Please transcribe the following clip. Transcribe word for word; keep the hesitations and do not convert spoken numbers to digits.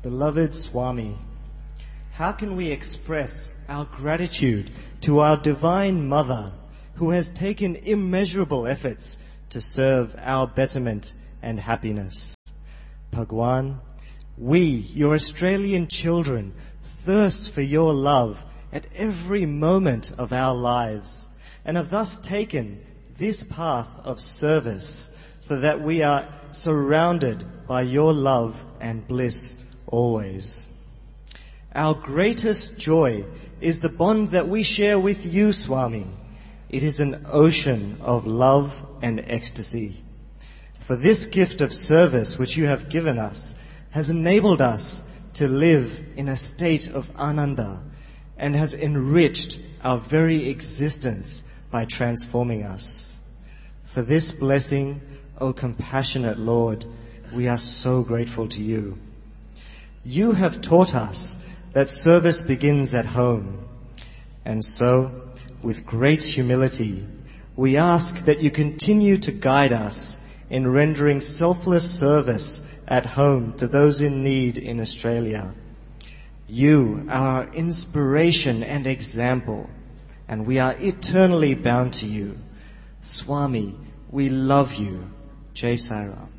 Beloved Swami, how can we express our gratitude to our Divine Mother who has taken immeasurable efforts to serve our betterment and happiness? Bhagwan, we, your Australian children, thirst for your love at every moment of our lives and have thus taken this path of service so that we are surrounded by your love and bliss always. Our greatest joy is the bond that we share with you, Swami. It is an ocean of love and ecstasy. For this gift of service which you have given us has enabled us to live in a state of ananda and has enriched our very existence by transforming us. For this blessing, O compassionate Lord, we are so grateful to you. You have taught us that service begins at home, and so, with great humility, we ask that you continue to guide us in rendering selfless service at home to those in need in Australia. You are our inspiration and example, and we are eternally bound to you. Swami, we love you. Jai Sai Ram.